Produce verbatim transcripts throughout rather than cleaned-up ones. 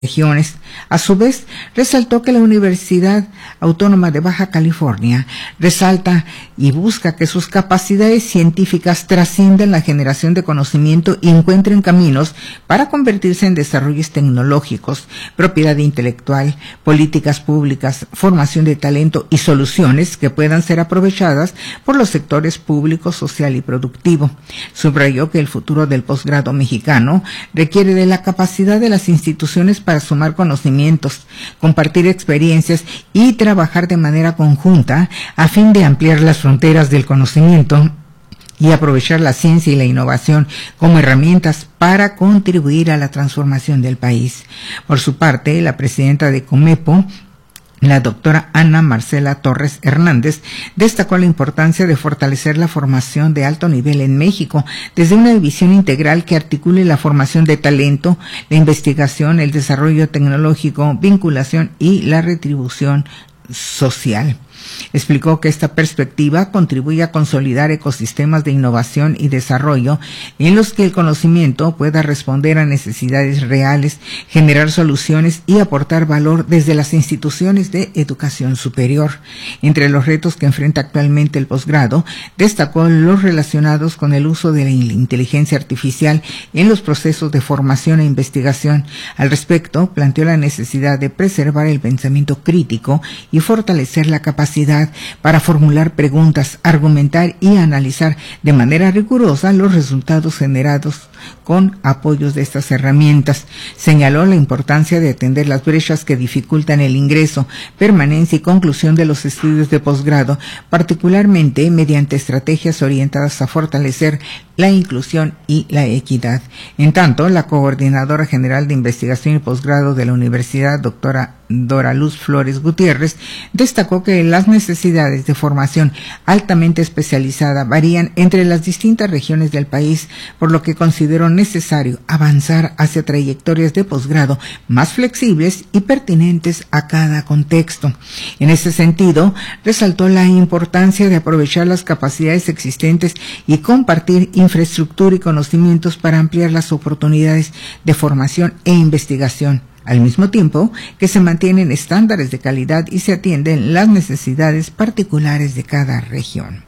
regiones. A su vez, resaltó que la Universidad Autónoma de Baja California resalta y busca que sus capacidades científicas trasciendan la generación de conocimiento y encuentren caminos para convertirse en desarrollos tecnológicos, propiedad intelectual, políticas públicas, formación de talento y soluciones que puedan ser aprovechadas por los sectores público, social y productivo. Subrayó que el futuro del posgrado mexicano requiere de la capacidad de las instituciones para sumar conocimientos, compartir experiencias y trabajar de manera conjunta a fin de ampliar las fronteras del conocimiento y aprovechar la ciencia y la innovación como herramientas para contribuir a la transformación del país. Por su parte, la presidenta de Comepo, la doctora Ana Marcela Torres Hernández, destacó la importancia de fortalecer la formación de alto nivel en México desde una visión integral que articule la formación de talento, la investigación, el desarrollo tecnológico, vinculación y la retribución social. Explicó que esta perspectiva contribuye a consolidar ecosistemas de innovación y desarrollo en los que el conocimiento pueda responder a necesidades reales, generar soluciones y aportar valor desde las instituciones de educación superior. Entre los retos que enfrenta actualmente el posgrado, destacó los relacionados con el uso de la inteligencia artificial en los procesos de formación e investigación. Al respecto, planteó la necesidad de preservar el pensamiento crítico y fortalecer la capacidad para formular preguntas, argumentar y analizar de manera rigurosa los resultados generados con apoyos de estas herramientas. Señaló la importancia de atender las brechas que dificultan el ingreso, permanencia y conclusión de los estudios de posgrado, particularmente mediante estrategias orientadas a fortalecer la inclusión y la equidad. En tanto, la coordinadora general de investigación y posgrado de la universidad, doctora Dora Luz Flores Gutiérrez, destacó que las necesidades de formación altamente especializada varían entre las distintas regiones del país, por lo que consideró necesario avanzar hacia trayectorias de posgrado más flexibles y pertinentes a cada contexto. En ese sentido, resaltó la importancia de aprovechar las capacidades existentes y compartir infraestructura y conocimientos para ampliar las oportunidades de formación e investigación, al mismo tiempo que se mantienen estándares de calidad y se atienden las necesidades particulares de cada región.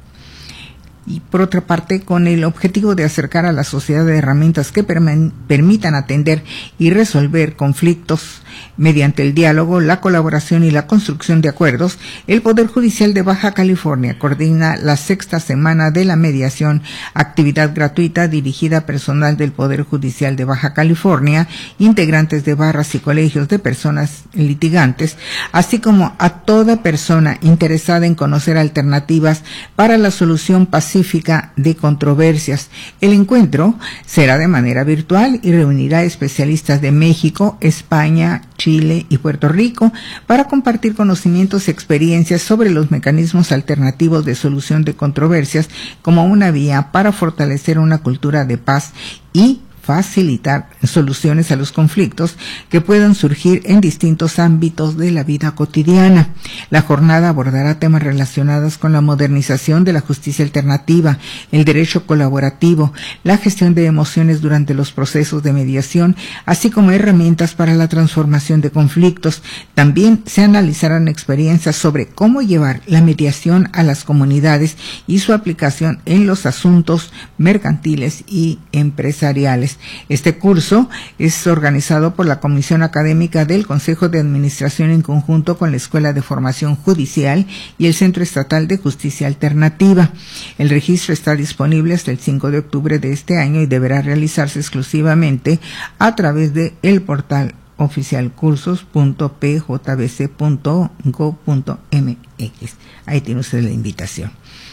Y por otra parte, con el objetivo de acercar a la sociedad de herramientas que permitan atender y resolver conflictos mediante el diálogo, la colaboración y la construcción de acuerdos, el Poder Judicial de Baja California coordina la sexta semana de la mediación, actividad gratuita dirigida a personal del Poder Judicial de Baja California, integrantes de barras y colegios de personas litigantes, así como a toda persona interesada en conocer alternativas para la solución pacífica de controversias. El encuentro será de manera virtual y reunirá especialistas de México, España, Chile y Puerto Rico para compartir conocimientos y experiencias sobre los mecanismos alternativos de solución de controversias como una vía para fortalecer una cultura de paz y facilitar soluciones a los conflictos que puedan surgir en distintos ámbitos de la vida cotidiana. La jornada abordará temas relacionados con la modernización de la justicia alternativa, el derecho colaborativo, la gestión de emociones durante los procesos de mediación, así como herramientas para la transformación de conflictos. También se analizarán experiencias sobre cómo llevar la mediación a las comunidades y su aplicación en los asuntos mercantiles y empresariales. Este curso es organizado por la Comisión Académica del Consejo de Administración en conjunto con la Escuela de Formación Judicial y el Centro Estatal de Justicia Alternativa. El registro está disponible hasta el cinco de octubre de este año y deberá realizarse exclusivamente a través de el portal oficial cursos punto p j b c punto go punto m x. Ahí tiene usted la invitación.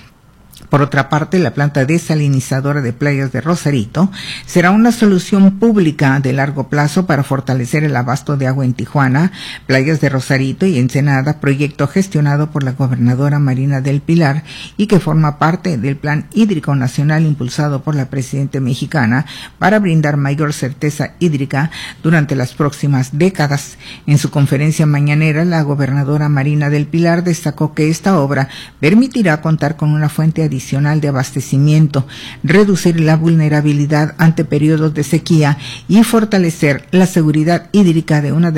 Por otra parte, la planta desalinizadora de Playas de Rosarito será una solución pública de largo plazo para fortalecer el abasto de agua en Tijuana, Playas de Rosarito y Ensenada, proyecto gestionado por la gobernadora Marina del Pilar y que forma parte del Plan Hídrico Nacional impulsado por la presidenta mexicana para brindar mayor certeza hídrica durante las próximas décadas. En su conferencia mañanera, la gobernadora Marina del Pilar destacó que esta obra permitirá contar con una fuente adicional adicional de abastecimiento, reducir la vulnerabilidad ante periodos de sequía y fortalecer la seguridad hídrica de una de